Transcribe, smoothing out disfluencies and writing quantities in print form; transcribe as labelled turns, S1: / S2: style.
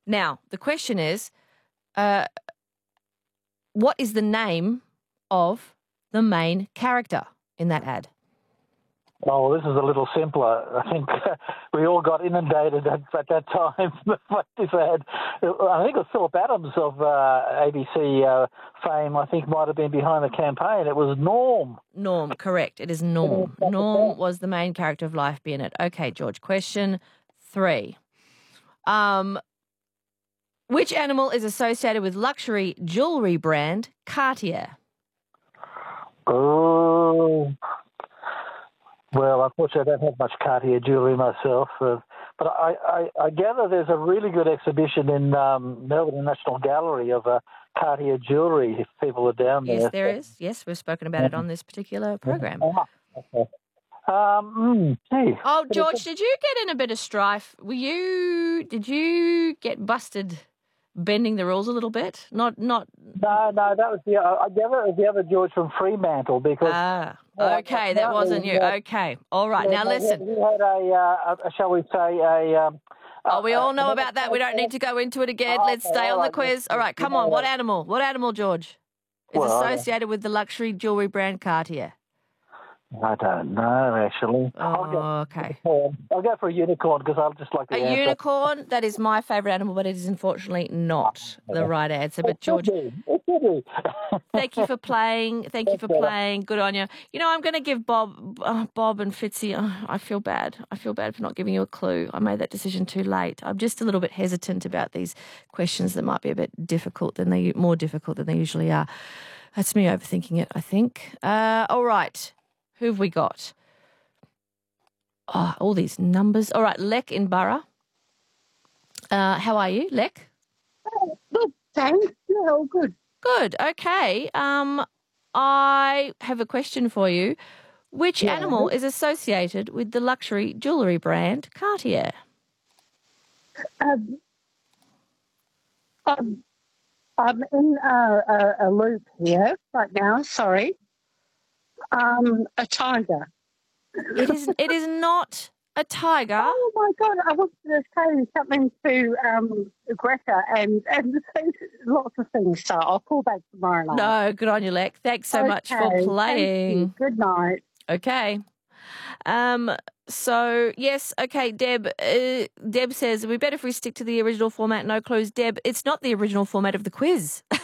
S1: Now, the question is, what is the name of the main character in that ad?
S2: Oh, this is a little simpler. I think we all got inundated at that time by this ad. I think it was Philip Adams of ABC fame, I think, might have been behind the campaign. It was Norm.
S1: Norm, correct. It is Norm. Norm was the main character of Life Be In It. Okay, George, question 3. Which animal is associated with luxury jewellery brand Cartier?
S2: Oh, well, unfortunately, I don't have much Cartier jewellery myself, but I gather there's a really good exhibition in Melbourne National Gallery of Cartier jewellery if people are down there.
S1: Yes, there is. Yes, we've spoken about it on this particular program.
S2: Okay.
S1: Oh, George, did you get in a bit of strife? Did you get busted bending the rules a little bit? Not.
S2: No, that was I gather it was the other George from Fremantle because.
S1: Okay, that wasn't you. Okay, all right. Now listen.
S2: We had shall we say
S1: we all know about that. We don't need to go into it again. Let's stay on the quiz. All right, come on. What animal? What animal, George, is associated with the luxury jewellery brand Cartier?
S2: I don't know, actually.
S1: Okay.
S2: I'll go for a unicorn because I'll just like the answer.
S1: Unicorn, that is my favourite animal, but it is unfortunately not the right answer. But George, thank you for playing. Thank you for playing. Good on you. You know, I'm going to give Bob and Fitzy, I feel bad. I feel bad for not giving you a clue. I made that decision too late. I'm just a little bit hesitant about these questions that might be a bit more difficult than they usually are. That's me overthinking it, I think. All right. Who have we got? Oh, all these numbers. All right, Lek in Borough. How are you, Lek?
S3: Good, thanks. Yeah, all good.
S1: Good, okay. I have a question for you. Which animal is associated with the luxury jewellery brand Cartier?
S3: I'm in a loop here right now, sorry. A tiger.
S1: It is not a tiger.
S3: Oh my God! I wanted to say something to Greta and lots of things. So I'll call back tomorrow night.
S1: No, good on you, Lek. Thanks so much for playing.
S3: Good night.
S1: Okay. So yes, okay, Deb. Deb says it'd be better if we stick to the original format. No clues, Deb. It's not the original format of the quiz.